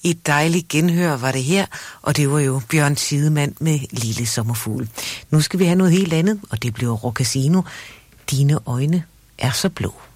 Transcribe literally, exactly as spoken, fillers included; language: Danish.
Et dejligt genhør var det her, og det var jo Bjørn Tidemand med Lille Sommerfugl. Nu skal vi have noget helt andet, og det bliver Rock Casino. Dine øjne er så blå.